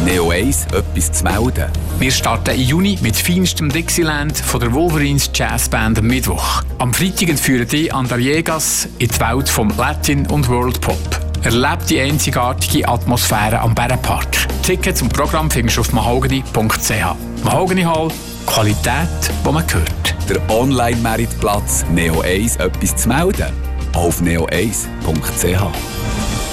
Neo 1 etwas zu melden? Wir starten im Juni mit feinstem Dixieland von der Wolverines Jazzband am Mittwoch. Am Freitag entführen die Andaliegas in die Welt vom Latin und World Pop. Erlebt die einzigartige Atmosphäre am Bärenpark. Tickets und Programm findest du auf mahogany.ch. Mahogany Hall, Qualität, die man hört. Der Online-Meritplatz Neo 1 etwas zu melden? Auf neo1.ch.